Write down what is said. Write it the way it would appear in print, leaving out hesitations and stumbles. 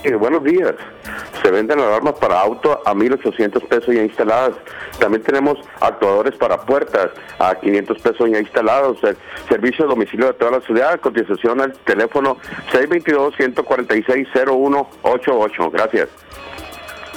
Buenos días. Se venden alarmas para auto a 1,800 pesos ya instaladas. También tenemos actuadores para puertas a 500 pesos ya instalados. El servicio de domicilio de toda la ciudad. Cotización al teléfono 622-146-0188. Gracias.